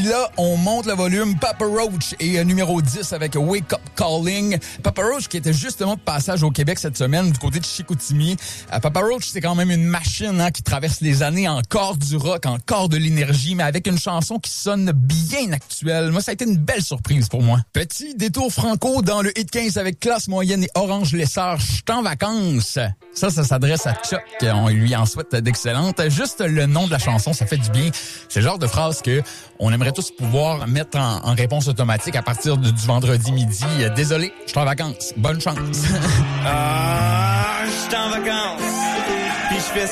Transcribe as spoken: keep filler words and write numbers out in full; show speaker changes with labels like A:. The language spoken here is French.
A: Puis là, on monte le volume. Papa Roach est euh, numéro dix avec Wake Up Calling. Papa Roach qui était justement de passage au Québec cette semaine du côté de Chicoutimi. Euh, Papa Roach, c'est quand même une machine hein, qui traverse les années, encore du rock, encore de l'énergie, mais avec une chanson qui sonne bien actuelle. Moi, ça a été une belle surprise pour moi. Petit détour franco dans le hit quinze avec Classe Moyenne et Orange Lessard. J'suis en vacances. Ça, ça s'adresse à Chuck. On lui en souhaite d'excellentes. Juste le nom de la chanson, ça fait du bien. C'est le genre de phrase que on aimerait tous pouvoir mettre en, en réponse automatique à partir de, du vendredi midi. Désolé, je suis en vacances. Bonne chance.
B: Ah, je suis en vacances.